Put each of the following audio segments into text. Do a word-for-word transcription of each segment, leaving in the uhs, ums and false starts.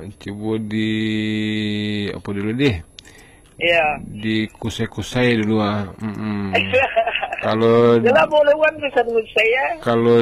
coba di apa dulu deh? Ya. Di kusai-kusai dulu ah. Mm -mm. Kalau Jelah boleh wan pesan saya. Kalau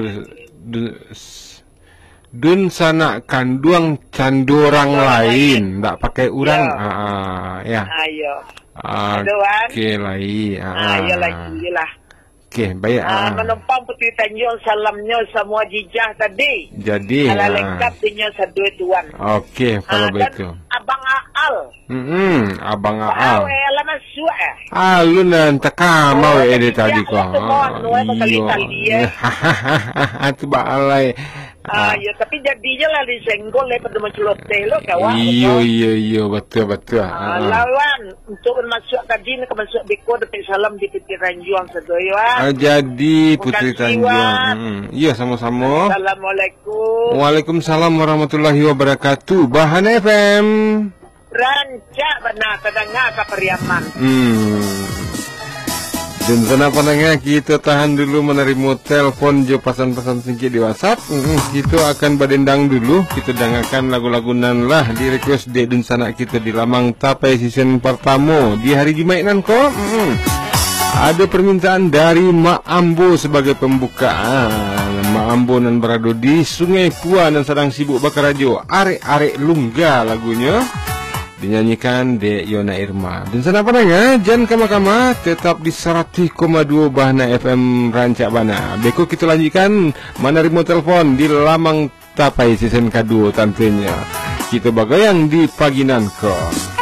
dun sana kanduang candurang lain, ndak pakai urang. Ya. Ah, ya. Ayo. Oke lagi. Ah, ya lagi lah. Oke, baik. Ah, menumpang Putri Tanjung salamnya semua jijah tadi. Jadi. Kalau lengkap dinya sedua tuan. Oke, kalau ah, begitu. Abang Aal. Hmm, Abang Aal. Wow, eh, lama suak eh. Ah, lu nanti kamau oh, eh tadi kok. Iya. Hahaha, tu balai. Ah, ya, tapi jadinya lah disenggol le pada menceloteh lo kawan. Iyo, iyo, iyo, betul, betul. Ah, lawan untuk masuk tadi nak masuk beko depan salam di Putri Tanjung sedoyo. Ah, jadi Putri Tanjung. Iya, sama-sama. Assalamualaikum. Waalaikumsalam warahmatullahi wabarakatuh. Bahan F M. Rancak benar terdengar ke Periaman. Hmm. Dan sana panangnya kita tahan dulu menerima telepon jo pesan-pesan singkit di WhatsApp. Mm, kita akan badendang dulu. Kita dengarkan lagu-lagu nan lah di request de dan sana kita di Lamang Tapai season pertama di hari Jumat nan kok. Mm, ada permintaan dari Mak Ambo sebagai pembukaan. Mak Ambo nan berada di Sungai Kua dan sedang sibuk bakar radio. Arek-arek Lungga lagunya. Dinyanyikan de Yona Irma. Dan sana panangnya jangan kama-kama tetap di seratus koma dua Bahana F M Rancak Bana. Beko kita lanjutkan menerima telepon di Lamang Tapai season kedua tentunya. Kita bagayang di pagi nan ko.